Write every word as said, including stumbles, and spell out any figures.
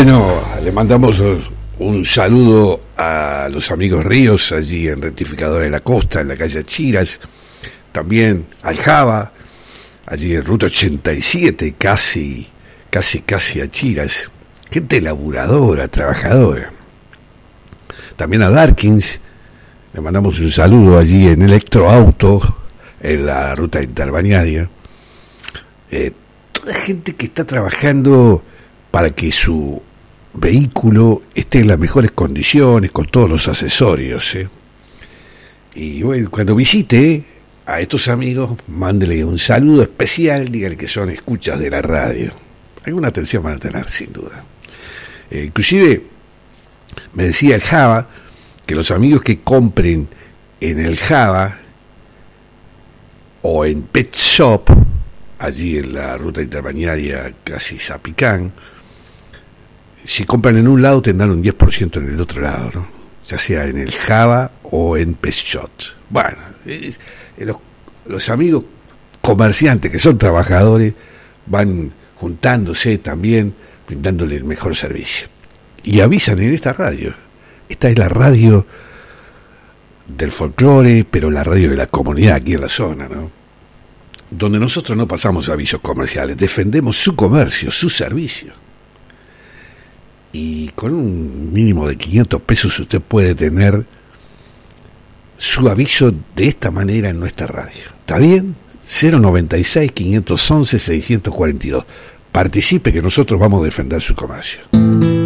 Bueno, le mandamos un saludo a los amigos Ríos, allí en Rectificadora de la Costa, en la calle Achiras, también al Java, allí en Ruta ochenta y siete, casi, casi, casi Achiras, gente laburadora, trabajadora. También a Darkins, le mandamos un saludo allí en Electroauto, en la ruta interbalnearia. Eh, toda gente que está trabajando para que su vehículo esté en las mejores condiciones, con todos los accesorios, ¿eh? Y bueno, cuando visite a estos amigos, mándele un saludo especial, dígale que son escuchas de la radio. Alguna atención van a tener, sin duda. Eh, inclusive, me decía el Java, que los amigos que compren en el Java o en Pet Shop, allí en la ruta interbalnearia casi Zapicán, si compran en un lado tendrán un diez por ciento en el otro lado, ¿no? Ya sea en el Java o en Pet Shop. Bueno, es, los, los amigos comerciantes que son trabajadores van juntándose también, brindándole el mejor servicio. Y avisan en esta radio. Esta es la radio del folclore, pero la radio de la comunidad aquí en la zona, ¿no? Donde nosotros no pasamos avisos comerciales, defendemos su comercio, su servicio. Y con un mínimo de quinientos pesos usted puede tener su aviso de esta manera en nuestra radio. ¿Está bien? cero noventa y seis, quinientos once, seiscientos cuarenta y dos. Participe, que nosotros vamos a defender su comercio.